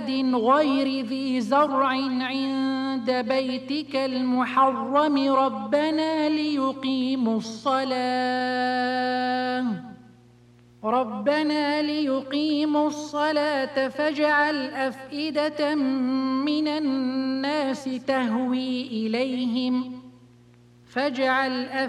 بواد غير ذي زرع عند بيتك المحرم ربنا ليقيموا الصلاة فاجعل أفئدة من الناس تهوي إليهم